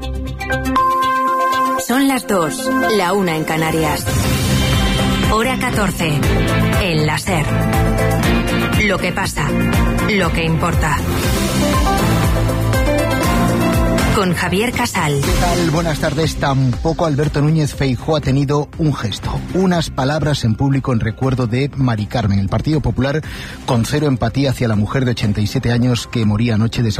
Son las 2, la 1 en Canarias. Hora 14, en la SER. Lo que pasa, lo que importa. Con Javier Casal. ¿Qué tal? Buenas tardes. Tampoco Alberto Núñez Feijóo ha tenido un gesto, unas palabras en público en recuerdo de Mari Carmen. El Partido Popular con cero empatía hacia la mujer de 87 años que moría anoche desaparecida.